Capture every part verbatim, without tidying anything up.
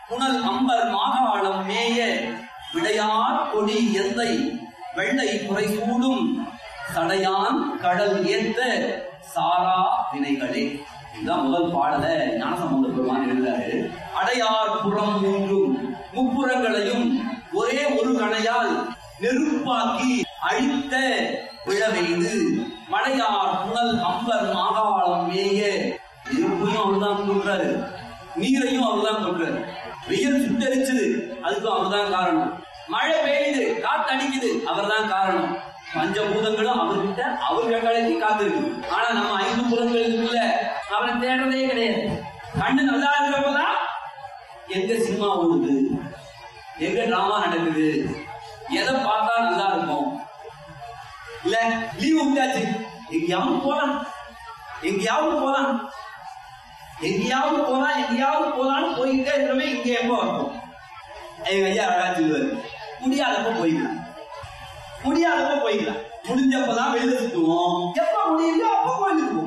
புனல் அம்பர் மாகாளம் மேய விடையார் கொடி எந்தை வெள்ளை குறை சூடும் சடையான் கடல் ஏத்த சாரா வினைகளே. இதுதான் முதல் பாடல ஞானசம்பந்த பெருமான் எழுதுறாரு. அடையார் புறம் மூன்றும் முப்புறங்களையும் ஒரே ஒரு கணையால் நெருப்பாக்கி அழித்த விழவெய்து மடையார் புனல் அம்பர் மாகாளம் மேய. நெருப்பையும் அவர்தான் கொன்றாரு, நீரையும் அவர்தான் கொன்றாரு. வெயில் சுட்டரிச்சது, அதுக்கும் அவர்தான் காரணம். மழை பெய்யுது, காத்து அடிக்குது, அவர்தான் காரணம். பஞ்சபூதங்களும் அவர்கிட்ட அவர் கட்டளைக்கு காத்திருக்கு. ஆனா நம்ம ஐந்து புலன்களுக்குள்ள அவரை தேடுறதே கிடையாது. கண்ணு நல்லா இருக்கிறப்பதான் எங்க சினிமா ஓடுது, எங்க டிராமா நடக்குது, எதை பார்த்தா நல்லா இருக்கும். இல்ல லீவ் விட்டாச்சு, எங்கேயாவது போலாம், எங்கேயாவது போலாம், எங்கேயாவது போலாம், எங்கேயாவது போலான்னு போயிட்டே இருக்கிறவே இங்க எப்போ இருக்கும். எங்க ஐயா அழகா சொல்லுவாரு, முடியாதப்ப போய்க்கலாம், முடியாதப்ப போய்க்கலாம். முடிஞ்சப்பதான் வெளியில சுத்துவோம், எப்ப முடியலையோ அப்ப போயிருக்குவோம்.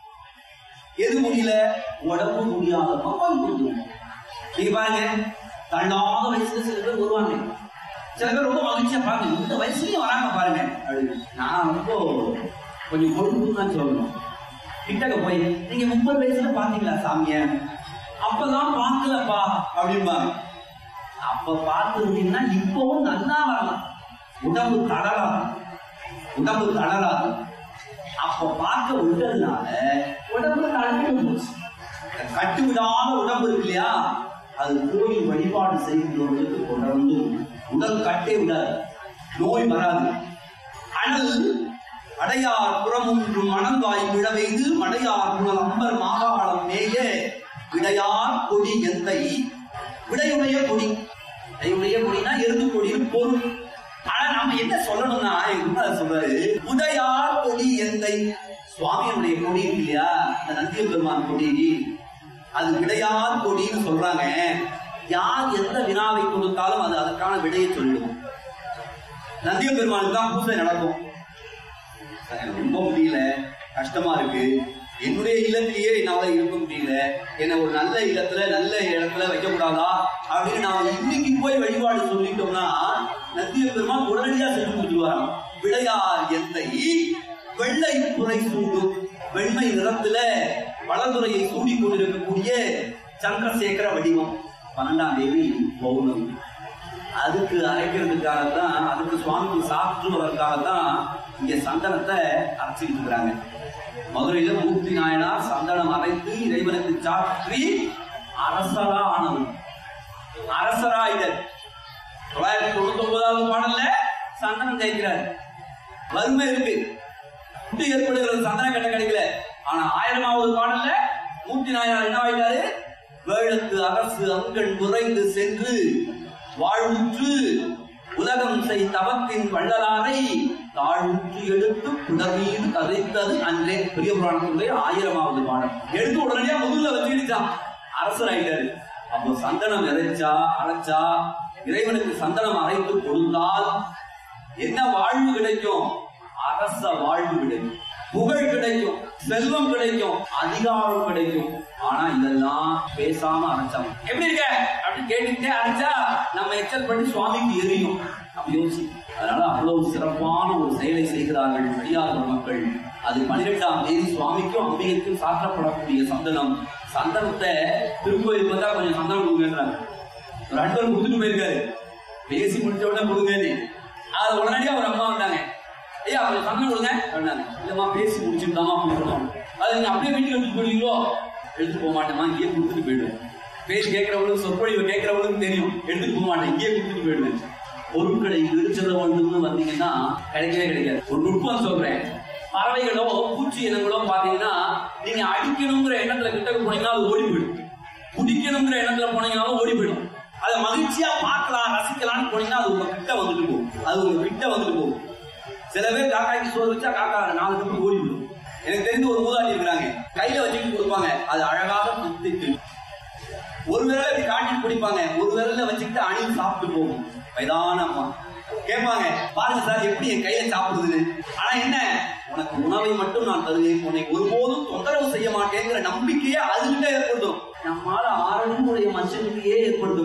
எது முடியல, உடம்பு முடியாதப்ப போயிருக்குவோம். நீங்க பாருங்க, தள்ளாத வயசுல சில பேர் வருவாங்க, சில பேர் ரொம்ப மகிழ்ச்சியா பாருங்க, இந்த வயசுலயும் வராங்க பாருங்க அப்படின்னு. நான் ரொம்ப கொஞ்சம் கொழுப்புன்னு தான் சொல்லணும். கிட்டக்க போய் நீங்க முப்பது வயசுல பாத்தீங்களா சாமிய, அப்பதான் பாக்கலப்பா அப்படிம்பாங்க. அப்ப பாத்துருந்தீங்கன்னா இப்பவும் நல்லா வரலாம், உடம்பு தளராது, உடம்பு தளராது. அப்ப பார்க்க விட்டதுனால உடம்பு தளர்ந்து கட்டுவிடாத உடம்பு இருக்கு இல்லையா, அது கோயில் வழிபாடு செய்கின்றவர்களுக்கு தொடர்ந்து உடல் கட்டே விடாது, நோய் வராது. அனல் அடையார் புறமூன்றும் மணங்காய் விழவெய்து மடையார் புனல் அம்பர் மாகாளம் மேய விடையார் கொடி எந்தை. விடையுடைய கொடி, விடையுடைய கொடினா எருது கொடின்னு பொருள். ஆனா நாம என்ன சொல்லணும்னா, என்ன சொல்றாரு, உடையார் கொடி எந்தை. சுவாமியுடைய கொடி இருக்கு இல்லையா, இந்த நந்திய பெருமான் கொடி, அது விடையார் கொடின்னு சொல்றாங்க. யார் எந்த வினாவை கொடுத்தாலும் அது அதற்கான விடையை சொல்லிடுவோம். நந்திய பெருமானுக்கு தான் பூசை நடக்கும். ரொம்ப முடியல, கஷ்டமா இருக்கு, என்னுடைய இல்லத்திலேயே என்னால இருக்க முடியல, என்ன ஒரு நல்ல இல்லத்துல நல்ல இடத்துல வைக்க கூடாதா அப்படின்னு நாம இன்னைக்கு போய் வழிபாடு சொல்லிட்டோம்னா நந்திய பெருமான் உடனடியா செஞ்சு கொடுத்துருவாராம். விடையார் எந்தை வெள்ளை புரை சூடும். வெண்மை நிறத்துல வளர்ந்துரையை சூடி கொண்டிருக்கக்கூடிய சந்திரசேகர வடிவம். பன்னெண்டாம் தேதி பௌர்ணமி, அதுக்கு அரைக்கிறதுக்காகத்தான், அதுக்கு சுவாமிக்கு சாற்றுவதற்காகத்தான் இங்க சந்தனத்தை அரைச்சிட்டு இருக்கிறாங்க. மதுரையில மூர்த்தி நாயனார் சந்தனம் அரைத்து இறைவனுக்கு சாற்றி அரசரா ஆனவர், அரசராயிடர். தொள்ளாயிரத்தி தொண்ணூத்தி ஒன்பதாவது பாடல்ல சந்தனம் ஜெயிக்கிறார். வறுமை இருக்கு, குட்டி ஏற்படுகிறது, சந்தன கட்ட கிடைக்கல. ஆனா ஆயிரமாவது பாடல்ல மூர்த்தி நாயனார் என்ன ஆயிட்டாரு, வேளத்து அரசு அங்கன் குறைந்து சென்று வாழ்வுற்று உலகம் செய் தவத்தின் வள்ளலாரை தாழ்வுற்று எடுத்து புடமீது கதைத்தது அன்றே. பெரிய புராணத்துடைய ஆயிரமாவது பாடம். எடுத்து உடனடியா முதல்ல வச்சுக்கிட்டான், அரசராயிட்டாரு. அப்போ சந்தனம் இறைச்சா அரைச்சா, இறைவனுக்கு சந்தனம் அரைத்து கொடுத்தால் என்ன வாழ்வு கிடைக்கும், அரச வாழ்வு கிடைக்கும், புகழ் கிடைக்கும், செல்வம் கிடைக்கும், அதிகாரம் கிடைக்கும். ஆனா இதெல்லாம் பேசாம அரைச்சாங்க. எப்படி இருக்க அப்படின்னு கேட்டுக்கிட்டே அரைச்சா நம்ம எச்சல் பண்ணி சுவாமிக்கு எரியும். அப்படி யோசி. அதனால அவ்வளவு சிறப்பான ஒரு செயலை செய்கிறார்கள் அடியார்கள் மக்கள். அது பன்னிரெண்டாம் தேதி சுவாமிக்கும் அம்பிகைக்கும் சாற்றப்படக்கூடிய சந்தனம். சந்தனத்தை திருக்கோயில் பார்த்தா கொஞ்சம் சந்தனம் கொடுக்குறாங்க. ஒரு அன்பர் கொடுத்துட்டு போயிருக்காரு, பேசி முடிச்ச உடனே கொடுங்க. அது உடனடியா ஒரு அம்மா வந்தாங்க, ஐயா அவங்க சந்தனம் கொடுங்க அப்படின்னாங்க. இல்லம்மா பேசி முடிச்சுட்டாமா கொடுக்கணும். அது நீங்க அப்படியே வீட்டுக்கு எடுத்துட்டு போடுவீங்களோ, எடுத்துட்டு போக மாட்டேமா, இங்கேயே கொடுத்துட்டு போயிடுவேன். பேசி கேட்கறவங்களுக்கு சொற்பொழிவு கேட்கறவங்களுக்கு தெரியும், எடுத்துட்டு போக மாட்டேன், இங்கேயே கொடுத்துட்டு போயிடுவேன். பொருட்களை விரிச்சத ஒன்றுன்னு வந்தீங்கன்னா கிடைக்கவே கிடைக்காது. ஒரு நுட்பம் சொல்றேன், பறவைகளோ பூச்சி இனங்களோ பாத்தீங்கன்னா நீங்க அடிக்கணுங்கிற எண்ணத்துல கிட்ட போனீங்கன்னா அது ஓடி போயிடும், குடிக்கணுங்கிற எண்ணத்துல போனீங்கன்னாலும் ஓடி போயிடும். அதை மகிழ்ச்சியா பார்க்கலாம் ரசிக்கலாம்னு போனீங்கன்னா அது உங்க கிட்ட வந்துட்டு போகும், அது உங்க கிட்ட வந்துட்டு போகும். சில பேர் காக்காய்க்கு சோறு வச்சா காக்கா நாலு கப்பு ஓடி விடும். எனக்கு தெரிஞ்ச ஒரு மூதாட்டி இருக்கிறாங்க, கையில வச்சுட்டு கொடுப்பாங்க, அது அழகாக குத்திட்டு ஒரு விரல இப்படி காட்டிட்டு குடிப்பாங்க, ஒரு விரல வச்சுக்கிட்டு அணில் சாப்பிட்டு போகும். வயதான அம்மா கேட்பாங்க, பாருங்க சார் எப்படி என் கையில சாப்பிடுதுன்னு. ஆனா என்ன, உனக்கு உணவை மட்டும் நான் தருவேன், உன்னை ஒருபோதும் தொந்தரவு செய்ய மாட்டேங்கிற நம்பிக்கையே அதுகிட்ட ஏற்படும். நம்மால ஆரம்பமுடைய மனுஷனுக்கே ஏற்படும்.